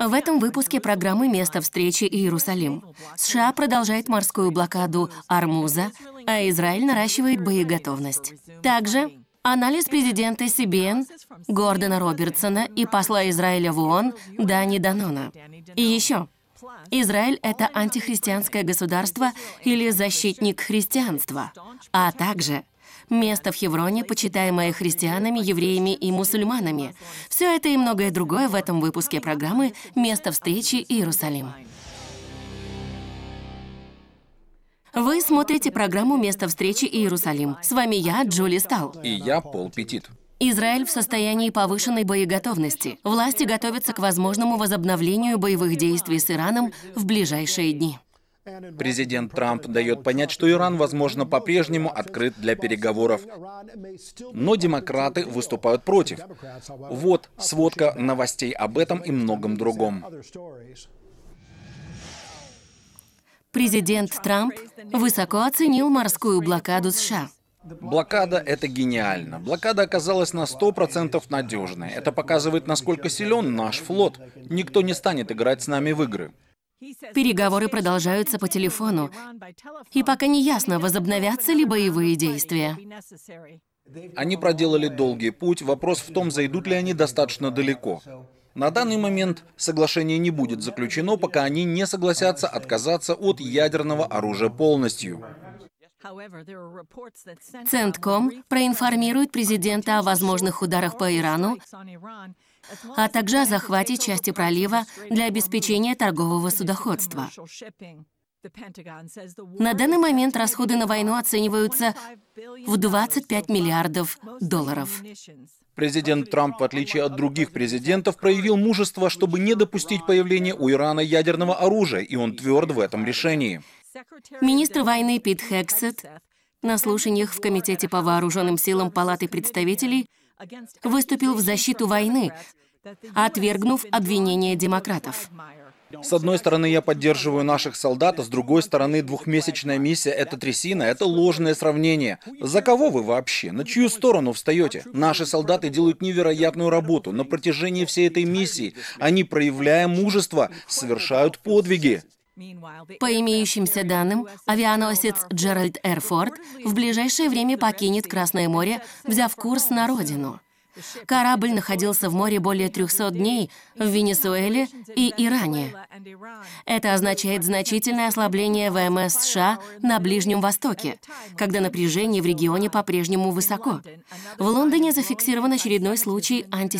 В этом выпуске программы «Место встречи Иерусалим». США продолжает морскую блокаду Ормуза, а Израиль наращивает боеготовность. Также анализ президента CBN Гордона Робертсона и посла Израиля в ООН Дани Данона. И еще. Израиль — это антихристианское государство или защитник христианства, а также место в Хевроне, почитаемое христианами, евреями и мусульманами. Все это и многое другое в этом выпуске программы «Место встречи Иерусалим». Вы смотрите программу «Место встречи Иерусалим». С вами я, Джули Стал. И я, Пол Петит. Израиль в состоянии повышенной боеготовности. Власти готовятся к возможному возобновлению боевых действий с Ираном в ближайшие дни. Президент Трамп дает понять, что Иран, возможно, по-прежнему открыт для переговоров. Но демократы выступают против. Вот сводка новостей об этом и многом другом. Президент Трамп высоко оценил морскую блокаду США. Блокада — это гениально. Блокада оказалась на 100% надежной. Это показывает, насколько силен наш флот. Никто не станет играть с нами в игры. Переговоры продолжаются по телефону, и пока не ясно, возобновятся ли боевые действия. Они проделали долгий путь, вопрос в том, зайдут ли они достаточно далеко. На данный момент соглашение не будет заключено, пока они не согласятся отказаться от ядерного оружия полностью. Центком проинформирует президента о возможных ударах по Ирану, а также о захвате части пролива для обеспечения торгового судоходства. На данный момент расходы на войну оцениваются в $25 миллиардов. Президент Трамп, в отличие от других президентов, проявил мужество, чтобы не допустить появления у Ирана ядерного оружия, и он тверд в этом решении. Министр войны Пит Хексет на слушаниях в Комитете по вооруженным силам Палаты представителей выступил в защиту войны, отвергнув обвинения демократов. С одной стороны, я поддерживаю наших солдат, а с другой стороны, двухмесячная миссия — это трясина, это ложное сравнение. За кого вы вообще? На чью сторону встаете? Наши солдаты делают невероятную работу на протяжении всей этой миссии. Они, проявляя мужество, совершают подвиги. По имеющимся данным, авианосец Джеральд Р. Форд в ближайшее время покинет Красное море, взяв курс на родину. Корабль находился в море более 300 дней в Венесуэле и Иране. Это означает значительное ослабление ВМС США на Ближнем Востоке, когда напряжение в регионе по-прежнему высоко. В Лондоне зафиксирован очередной случай антисемитизма.